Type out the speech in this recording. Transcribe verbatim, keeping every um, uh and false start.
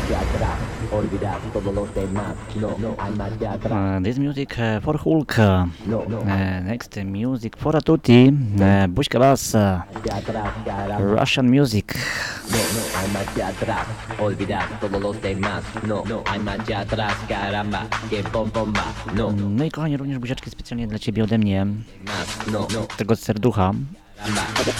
Uh, this music uh, for Hulk. Uh, next uh, music for a tutti. Uh, Buźka Bass. Uh, Russian music. No, no hay marcha atrás, olvidar todos los demás. No, no hay marcha atrás, caramba, que bomba. No, No i kochani, również buziaczki specjalnie dla ciebie ode mnie. más, no, no, Tego serducha. caramba.